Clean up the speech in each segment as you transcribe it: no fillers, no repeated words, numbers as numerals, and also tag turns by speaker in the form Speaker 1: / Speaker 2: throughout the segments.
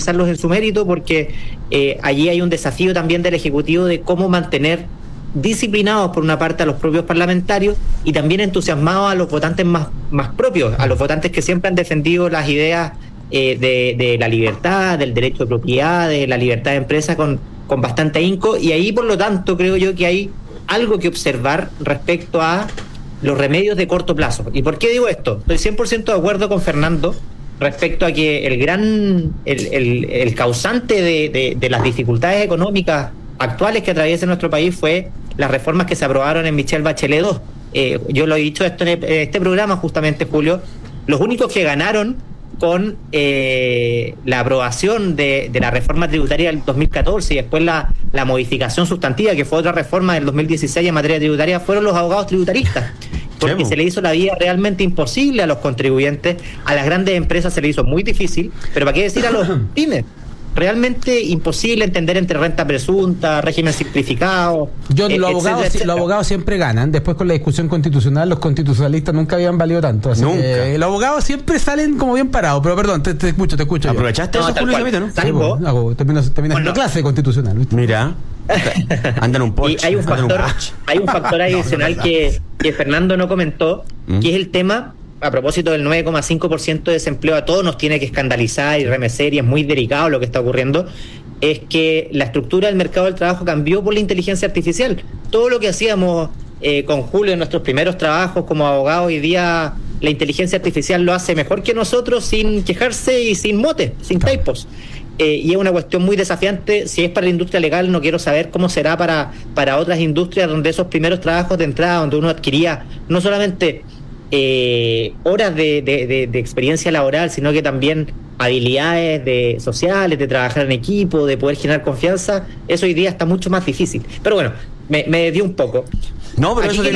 Speaker 1: revisarlos en su mérito, porque allí hay un desafío también del Ejecutivo de cómo mantener disciplinados por una parte a los propios parlamentarios y también entusiasmados a los votantes más propios, a los votantes que siempre han defendido las ideas de la libertad, del derecho de propiedad, de la libertad de empresa con bastante ahínco, y ahí por lo tanto creo yo que hay algo que observar respecto a los remedios de corto plazo. ¿Y por qué digo esto? Estoy 100% de acuerdo con Fernando respecto a que el causante de las dificultades económicas actuales que atraviesa nuestro país fue las reformas que se aprobaron en Michelle Bachelet II. Yo lo he dicho esto en este programa justamente, Julio. Los únicos que ganaron con la aprobación de la reforma tributaria del 2014 y después la modificación sustantiva, que fue otra reforma del 2016 en materia tributaria, fueron los abogados tributaristas, porque se le hizo la vida realmente imposible a los contribuyentes. A las grandes empresas se le hizo muy difícil, pero ¿para qué decir a los pymes? Realmente imposible entender entre renta presunta, régimen simplificado.
Speaker 2: Los abogados siempre ganan. Después, con la discusión constitucional, los constitucionalistas nunca habían valido tanto. Así
Speaker 3: nunca.
Speaker 2: Que los abogados siempre salen como bien parados. Pero perdón, te escucho.
Speaker 3: ¿Aprovechaste eso, Julio Lamito, no?
Speaker 2: Terminas clase constitucional, ¿viste?
Speaker 3: Mira, andan un poch.
Speaker 1: Y hay un factor adicional que Fernando no comentó, que es el tema. A propósito del 9,5% de desempleo, a todos nos tiene que escandalizar y remecer, y es muy delicado lo que está ocurriendo, es que la estructura del mercado del trabajo cambió por la inteligencia artificial. Todo lo que hacíamos con Julio en nuestros primeros trabajos como abogado, hoy día la inteligencia artificial lo hace mejor que nosotros, sin quejarse y sin motes, sin typos. Y es una cuestión muy desafiante. Si es para la industria legal, no quiero saber cómo será para otras industrias donde esos primeros trabajos de entrada, donde uno adquiría no solamente horas de experiencia laboral, sino que también habilidades sociales, de trabajar en equipo, de poder generar confianza, eso hoy día está mucho más difícil. Pero bueno, me desvió un poco.
Speaker 3: No, pero
Speaker 1: aquí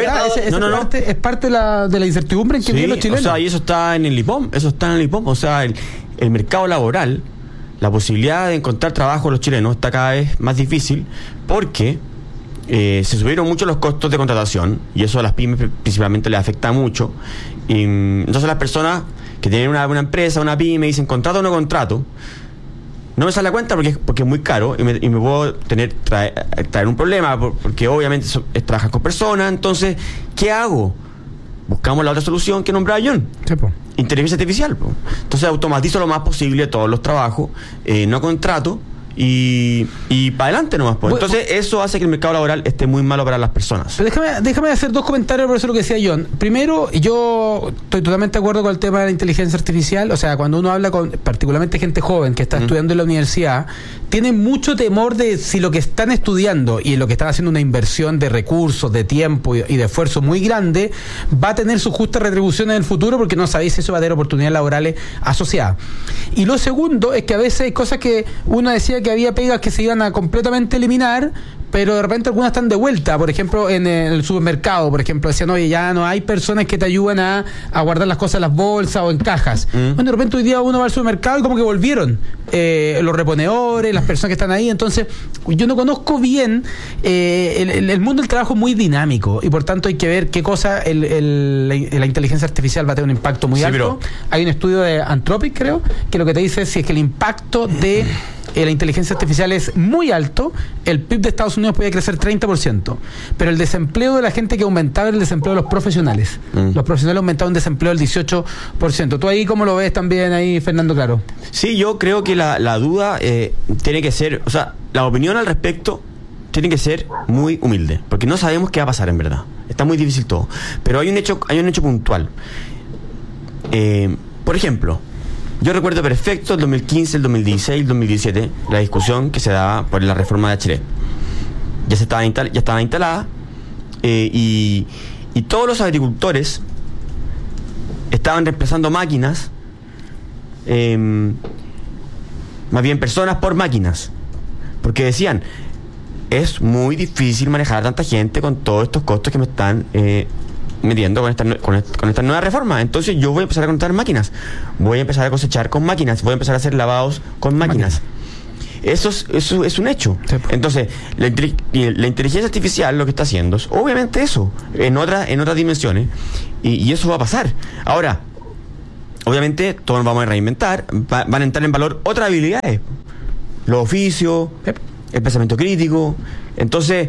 Speaker 3: eso
Speaker 2: es parte de la incertidumbre en que viven los chilenos.
Speaker 3: O sea, y eso está en el IPOM, O sea, el mercado laboral, la posibilidad de encontrar trabajo a los chilenos está cada vez más difícil, porque se subieron mucho los costos de contratación, y eso a las pymes principalmente les afecta mucho. Y entonces las personas que tienen una empresa, una pyme, dicen contrato o no contrato, no me sale la cuenta porque es muy caro y me puedo traer un problema, porque obviamente es trabajar con personas. Entonces, ¿qué hago? Buscamos la otra solución que nombraba John.
Speaker 2: Sí,
Speaker 3: inteligencia artificial. Entonces automatizo lo más posible todos los trabajos, no contrato, y para adelante nomás. Entonces eso hace que el mercado laboral esté muy malo para las personas.
Speaker 2: Pero déjame hacer dos comentarios por eso lo que decía John. Primero, yo estoy totalmente de acuerdo con el tema de la inteligencia artificial. O sea, cuando uno habla con particularmente gente joven que está estudiando en la universidad, tienen mucho temor de si lo que están estudiando y en lo que están haciendo una inversión de recursos, de tiempo y de esfuerzo muy grande, va a tener su justa retribución en el futuro, porque no sabéis si eso va a tener oportunidades laborales asociadas. Y lo segundo es que a veces hay cosas que uno decía que había pegas que se iban a completamente eliminar, pero de repente algunas están de vuelta. Por ejemplo, en el supermercado, por ejemplo, decían, oye, ya no hay personas que te ayudan a guardar las cosas en las bolsas o en cajas. Bueno, de repente hoy día uno va al supermercado y como que volvieron los reponedores, las personas que están ahí. Entonces, yo no conozco bien el mundo del trabajo, muy dinámico, y por tanto hay que ver qué cosa la inteligencia artificial va a tener un impacto muy alto. Hay un estudio de Anthropic, creo, que lo que te dice es, si es que el impacto de la inteligencia artificial es muy alto, el PIB de Estados Unidos puede crecer 30%, pero el desempleo de la gente que aumentaba era el desempleo de los profesionales. Los profesionales aumentaron un desempleo del 18%. ¿Tú ahí cómo lo ves también ahí, Fernando Claro?
Speaker 3: Sí, yo creo que la duda tiene que ser, o sea, la opinión al respecto tiene que ser muy humilde, porque no sabemos qué va a pasar en verdad. Está muy difícil todo. Pero hay un hecho puntual. Por ejemplo, yo recuerdo perfecto el 2015, el 2016, el 2017, la discusión que se daba por la reforma de Bachelet. Ya estaba instalada, y todos los agricultores estaban reemplazando máquinas, más bien personas por máquinas, porque decían, es muy difícil manejar a tanta gente con todos estos costos que me están metiendo con esta nueva reforma. Entonces yo voy a empezar a conectar máquinas, voy a empezar a cosechar con máquinas, voy a empezar a hacer lavados con máquinas. Eso es un hecho. Sí. Entonces la inteligencia artificial lo que está haciendo es obviamente eso, en otras dimensiones, y eso va a pasar. Ahora, obviamente todos nos vamos a reinventar, van a entrar en valor otras habilidades, los oficios, el pensamiento crítico. Entonces,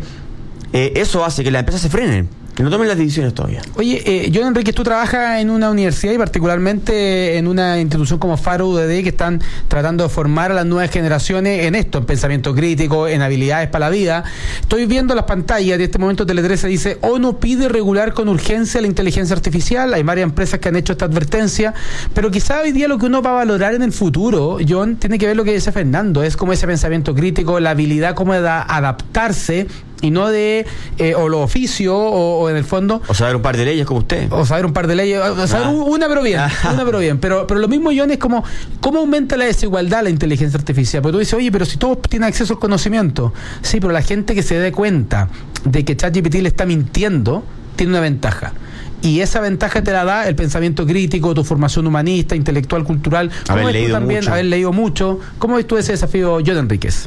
Speaker 3: eso hace que las empresas se frenen, que no tomen las decisiones todavía.
Speaker 2: Oye, John Enríquez, tú trabajas en una universidad y particularmente en una institución como Faro UDD, que están tratando de formar a las nuevas generaciones en esto, en pensamiento crítico, en habilidades para la vida. Estoy viendo las pantallas y en este momento Tele 13 dice: ONU pide regular con urgencia la inteligencia artificial. Hay varias empresas que han hecho esta advertencia, pero quizá hoy día lo que uno va a valorar en el futuro, John, tiene que ver lo que dice Fernando, es como ese pensamiento crítico, la habilidad como de adaptarse, y no de o los oficios o en el fondo,
Speaker 3: o saber un par de leyes como usted,
Speaker 2: o saber un par de leyes, o saber una pero bien, pero lo mismo, John, es como cómo aumenta la desigualdad la inteligencia artificial, porque tú dices: oye, pero si todos tienen acceso al conocimiento, sí, pero la gente que se dé cuenta de que ChatGPT le está mintiendo tiene una ventaja. Y esa ventaja te la da el pensamiento crítico, tu formación humanista, intelectual, cultural. Haber leído mucho. ¿Cómo ves tú ese desafío, John Enríquez?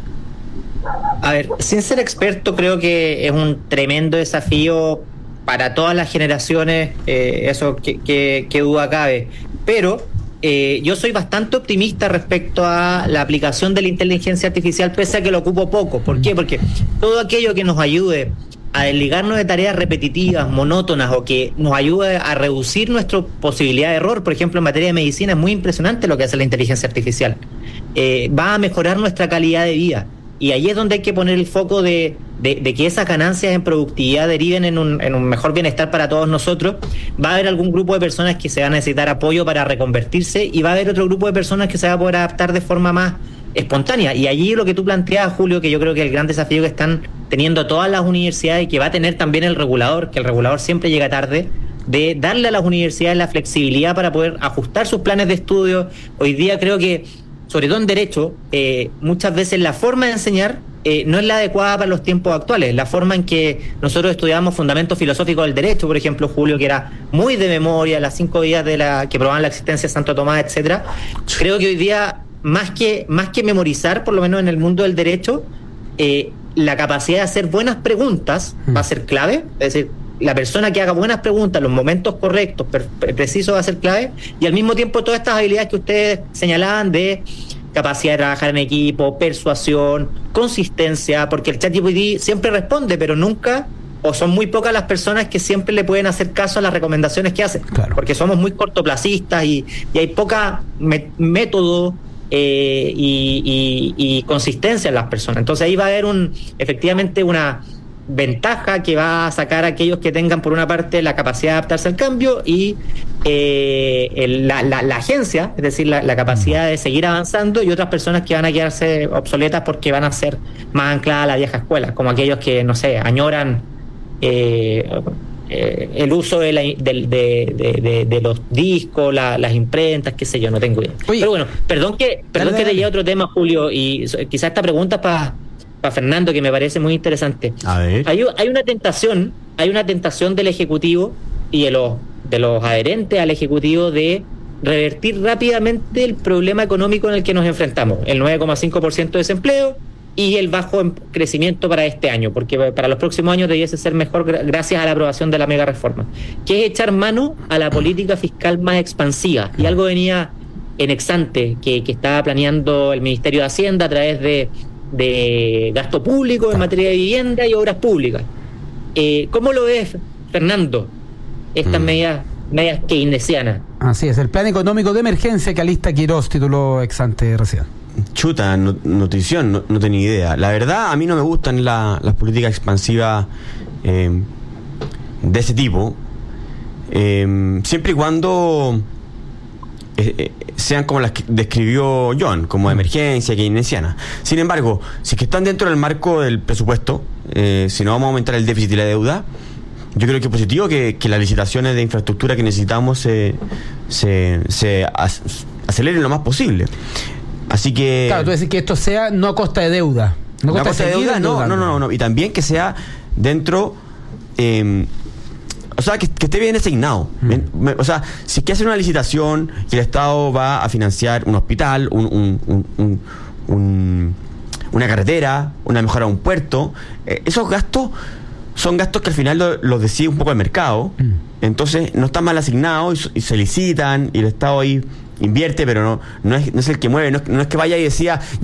Speaker 1: A ver, sin ser experto, creo que es un tremendo desafío para todas las generaciones, eso que duda cabe. Pero yo soy bastante optimista respecto a la aplicación de la inteligencia artificial, pese a que lo ocupo poco. ¿Por qué? Porque todo aquello que nos ayude a desligarnos de tareas repetitivas, monótonas, o que nos ayude a reducir nuestra posibilidad de error, por ejemplo, en materia de medicina, es muy impresionante lo que hace la inteligencia artificial. Va a mejorar nuestra calidad de vida. Y ahí es donde hay que poner el foco de que esas ganancias en productividad deriven en un mejor bienestar para todos nosotros. Va a haber algún grupo de personas que se va a necesitar apoyo para reconvertirse, y va a haber otro grupo de personas que se va a poder adaptar de forma más espontánea. Y allí lo que tú planteas, Julio, que yo creo que el gran desafío que están teniendo todas las universidades, y que va a tener también el regulador, que el regulador siempre llega tarde, de darle a las universidades la flexibilidad para poder ajustar sus planes de estudio. Hoy día creo que, sobre todo en Derecho, muchas veces la forma de enseñar no es la adecuada para los tiempos actuales. La forma en que nosotros estudiamos fundamentos filosóficos del derecho, por ejemplo, Julio, que era muy de memoria, las 5 vías que probaban la existencia de Santo Tomás, etcétera. Creo que hoy día, más que memorizar, por lo menos en el mundo del derecho, la capacidad de hacer buenas preguntas va a ser clave. Es decir, la persona que haga buenas preguntas en los momentos correctos, precisos, va a ser clave. Y al mismo tiempo todas estas habilidades que ustedes señalaban de capacidad de trabajar en equipo, persuasión, consistencia, porque el ChatGPT siempre responde, pero nunca, o son muy pocas las personas que siempre le pueden hacer caso a las recomendaciones que hacen. Claro. Porque somos muy cortoplacistas y hay poca método y consistencia en las personas. Entonces ahí va a haber efectivamente una ventaja que va a sacar a aquellos que tengan, por una parte, la capacidad de adaptarse al cambio, y la agencia, es decir, la capacidad de seguir avanzando, y otras personas que van a quedarse obsoletas porque van a ser más ancladas a la vieja escuela, como aquellos que, no sé, añoran el uso de los discos, las imprentas, qué sé yo, no tengo idea.
Speaker 2: Oye,
Speaker 1: pero bueno, perdón que te lleve a otro tema, Julio, y quizás esta pregunta para Fernando, que me parece muy interesante.
Speaker 3: A ver.
Speaker 1: Hay una tentación del Ejecutivo y de los adherentes al Ejecutivo de revertir rápidamente el problema económico en el que nos enfrentamos, el 9,5% de desempleo y el bajo crecimiento para este año, porque para los próximos años debiese ser mejor gracias a la aprobación de la mega reforma, que es echar mano a la política fiscal más expansiva. Y algo venía en ex ante que estaba planeando el Ministerio de Hacienda a través de gasto público en materia de vivienda y obras públicas. ¿Cómo lo ves, Fernando, estas medidas keynesianas?
Speaker 2: Así es, el plan económico de emergencia que Alista Quirós tituló ex ante recién.
Speaker 3: Chuta, notición, no tenía idea. La verdad, a mí no me gustan las políticas expansivas de ese tipo, siempre y cuando sean como las que describió John, como de emergencia, keynesiana. Sin embargo, si es que están dentro del marco del presupuesto, si no vamos a aumentar el déficit y la deuda, yo creo que es positivo que las licitaciones de infraestructura que necesitamos se aceleren lo más posible. Así que... Claro,
Speaker 2: tú decís que esto sea no a costa de deuda.
Speaker 3: No a costa de deuda, no. Y también que sea dentro... o sea, que esté bien designado. O sea, si es que hacer una licitación y el Estado va a financiar un hospital, una carretera, una mejora de un puerto, esos gastos son gastos que al final los decide un poco el mercado. Entonces no están mal asignados y se licitan y el Estado ahí invierte, pero no es el que mueve. No es que vaya y decía